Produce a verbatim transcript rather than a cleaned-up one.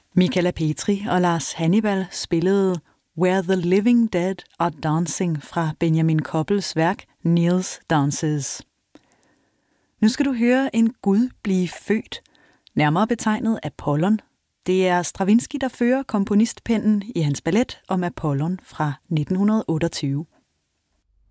Michala Petri og Lars Hannibal spillede Where the Living Dead Are Dancing fra Benjamin Koppels værk Niels Dances. Nu skal du høre en gud blive født, nærmere betegnet Apollon. Det er Stravinsky, der fører komponistpennen i hans ballet om Apollon fra nitten otteogtyve.